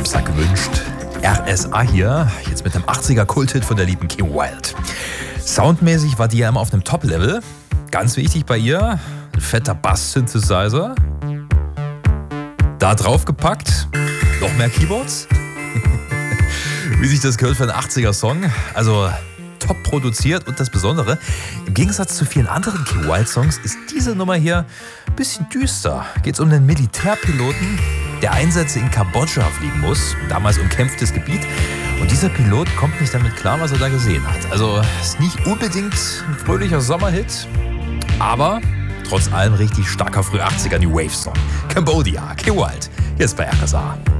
Samstag gewünscht. RSA hier, jetzt mit dem 80er-Kulthit von der lieben Kim Wilde. Soundmäßig war die ja immer auf einem Top-Level. Ganz wichtig bei ihr, ein fetter Bass-Synthesizer. Da draufgepackt, noch mehr Keyboards. Wie sich das gehört für einen 80er-Song. Also top produziert und das Besondere, im Gegensatz zu vielen anderen Kim Wilde-Songs ist diese Nummer hier ein bisschen düster. Geht es um einen Militärpiloten, der Einsätze in Kambodscha fliegen muss, damals umkämpftes Gebiet. Und dieser Pilot kommt nicht damit klar, was er da gesehen hat. Also ist nicht unbedingt ein fröhlicher Sommerhit, aber trotz allem richtig starker früh 80er New Wave Song. Cambodia, Kim Wilde, jetzt bei RSA.